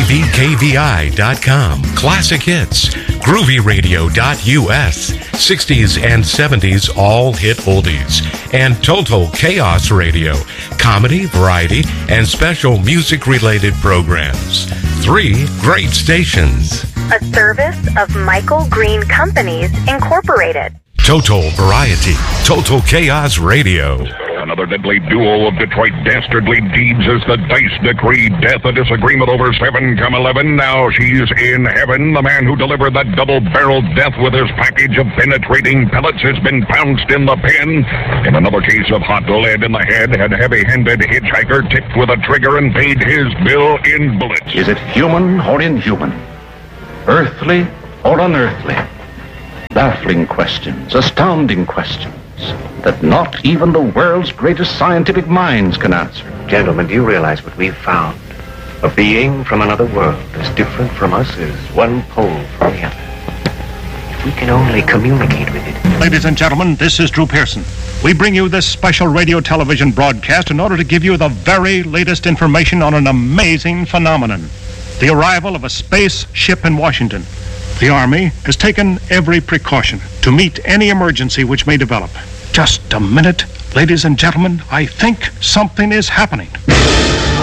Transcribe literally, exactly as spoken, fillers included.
V K V I dot com, Classic Hits, Groovy Radio dot U S, sixties and seventies all hit oldies, and Total Chaos Radio, comedy, variety, and special music-related programs. Three great stations. A service of Michael Green Companies, Incorporated. Total Variety, Total Chaos Radio. Another deadly duo of Detroit dastardly deeds as the dice decree death, a disagreement over seven come eleven. Now she's in heaven. The man who delivered that double-barreled death with his package of penetrating pellets has been pounced in the pen. In another case of hot lead in the head, had heavy-handed hitchhiker tipped with a trigger and paid his bill in bullets. Is it human or inhuman? Earthly or unearthly? Baffling questions, astounding questions that not even the world's greatest scientific minds can answer. Gentlemen, do you realize what we've found? A being from another world, as different from us as one pole from the other. If we can only communicate with it. Ladies and gentlemen, this is Drew Pearson. We bring you this special radio television broadcast in order to give you the very latest information on an amazing phenomenon. The arrival of a space ship in Washington. The Army has taken every precaution to meet any emergency which may develop. Just a minute, ladies and gentlemen, I think something is happening.